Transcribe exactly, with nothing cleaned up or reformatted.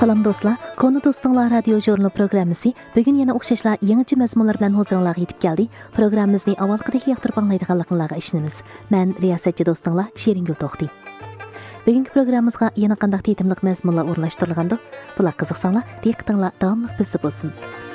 Salam dostlar, Konu Dostlar radio jurnal programmasi bugun yana o'xshashlar yangicha mazmunlar bilan huzuringizga yetib keldi. Programmamizni avvalgidek yoqtirib anglaydiganligingizga ishonamiz. Men riyosatchi do'stinglar Sheringul To'xti. Bugungi programmamizga yana qanday tetimliq mazmunlar o'rnashtirilgandi? Bular qiziqsanglar, diqqatinglar davomli bizda bo'lsin.